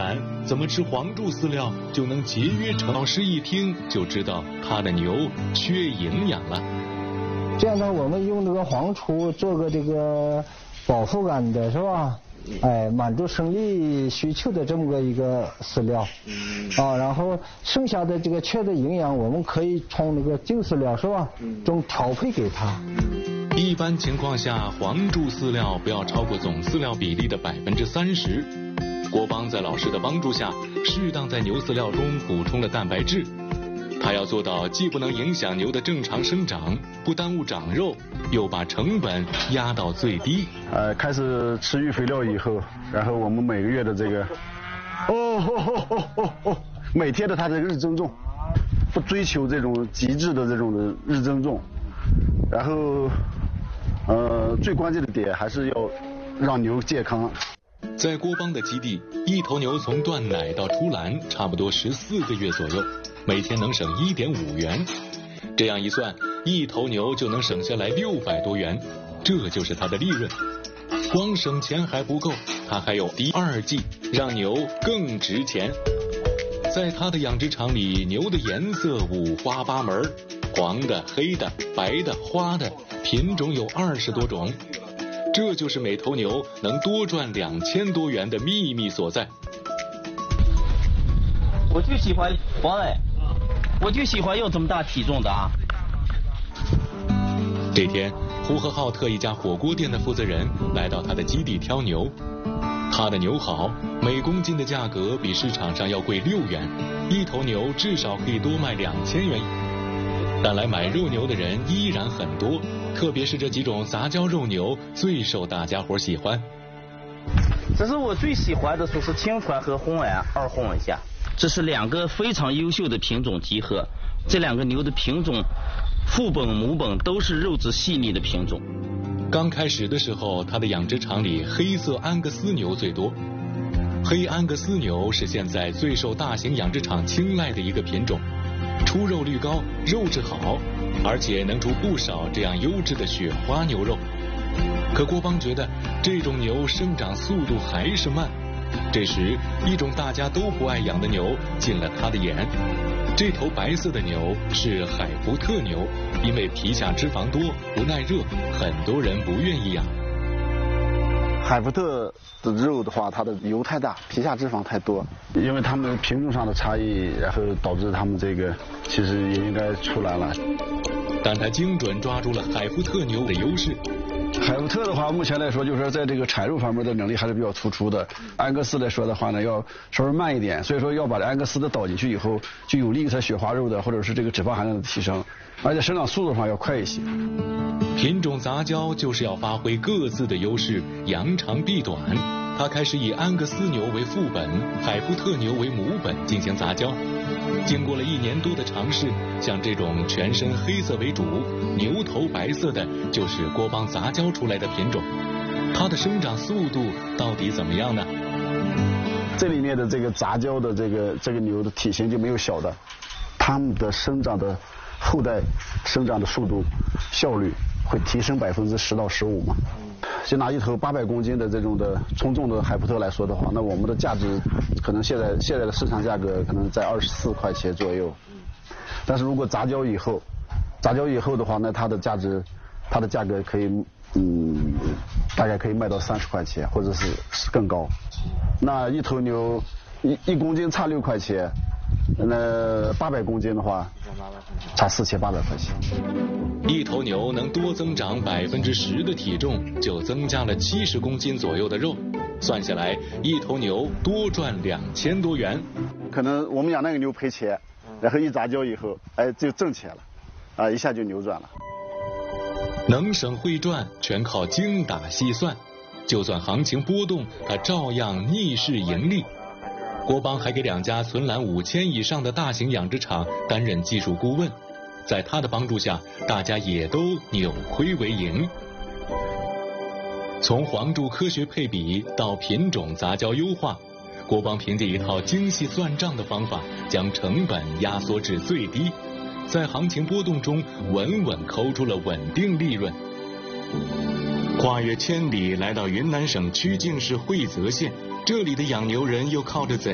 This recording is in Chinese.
然，怎么吃黄柱饲料就能节约成？老师一听就知道他的牛缺营养了。 这样呢，我们用这个黄锄做个这个饱腹感的是吧？满足生理需求的这么个一个饲料。然后剩下的这个缺的营养，我们可以从那个净饲料是吧？中调配给它。 一般情况下，黄柱饲料不要超过总饲料比例的30%。郭邦在老师的帮助下，适当在牛饲料中补充了蛋白质。他要做到既不能影响牛的正常生长，不耽误长肉，又把成本压到最低。 开始吃育肥料以后，然后我们每个月的这个，每天的它的日增重，不追求这种极致的这种的日增重，然后，最关键的点还是要让牛健康。 在郭邦的基地，一头牛从断奶到出栏差不多14个月左右，每天能省1.5元。这样一算，一头牛就能省下来600多元，这就是他的利润。光省钱还不够，他还有第二计，让牛更值钱。在他的养殖场里，牛的颜色五花八门，黄的、黑的、白的、花的，品种有20多种。这就是每头牛能多赚2000多元的秘密所在。 我就喜欢黄磊，我就喜欢有这么大体重的啊。 这天，呼和浩特一家火锅店的负责人来到他的基地挑牛。他的牛好，每公斤的价格比市场上要贵6元，一头牛至少可以多卖2000元。但来买肉牛的人依然很多，特别是这几种杂交肉牛最受大家伙喜欢。 这是我最喜欢的，说是青川和红安2混一下，这是2个非常优秀的品种集合。这2个牛的品种，父本母本都是肉质细腻的品种。 刚开始的时候，他的养殖场里黑色安格斯牛最多。黑安格斯牛是现在最受大型养殖场青睐的一个品种，出肉率高，肉质好，而且能出不少这样优质的雪花牛肉。可郭邦觉得这种牛生长速度还是慢。这时，一种大家都不爱养的牛进了他的眼。这头白色的牛是海福特牛，因为皮下脂肪多，不耐热，很多人不愿意养。 海福特的肉的话，它的油太大，皮下脂肪太多，因为它们品种上的差异，然后导致它们这个其实也应该出来了。 但他精准抓住了海福特牛的优势。 海福特的话，目前来说就是说在这个产肉方面的能力还是比较突出的。安格斯来说的话呢，要稍微慢一点，所以说要把安格斯的导进去以后，就有利于它雪花肉的或者是这个脂肪含量的提升，而且生长速度上要快一些。 品种杂交就是要发挥各自的优势，扬长避短。他开始以安格斯牛为副本，海福特牛为母本进行杂交。经过了1年多的尝试，像这种全身黑色为主、牛头白色的，就是郭邦杂交出来的品种。它的生长速度到底怎么样呢？ 这里面的这个杂交的这个牛的体型就没有小的，它们的生长的后代生长的速度效率会提升10%到15%嘛。就拿一头800公斤的这种的从重的海福特来说的话，那我们的价值可能现在的市场价格可能在24块钱左右。但是如果杂交以后的话，那它的价格可以大概可以卖到30块钱，或者是更高。那一头牛一公斤差6块钱，那800公斤的话差4800块钱。 一头牛能多增长10%的体重，就增加了70公斤左右的肉。算下来，一头牛多赚2000多元。 可能我们养那个牛赔钱，然后一杂交以后，就挣钱了，一下就扭转了。 能省会赚，全靠精打细算。就算行情波动，他照样逆势盈利。郭邦还给2家存栏5000以上的大型养殖场担任技术顾问。在他的帮助下，大家也都扭亏为盈。从黄柱科学配比到品种杂交优化，郭邦凭借一套精细算账的方法，将成本压缩至最低，在行情波动中稳稳抠出了稳定利润。跨越千里来到云南省曲靖市会泽县，这里的养牛人又靠着怎